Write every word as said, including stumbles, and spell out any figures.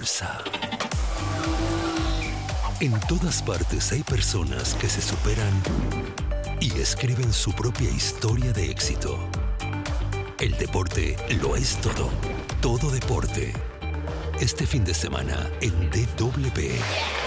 bolsa. En todas partes hay personas que se superan y escriben su propia historia de éxito. El deporte lo es todo. Todo deporte. Este fin de semana en D W.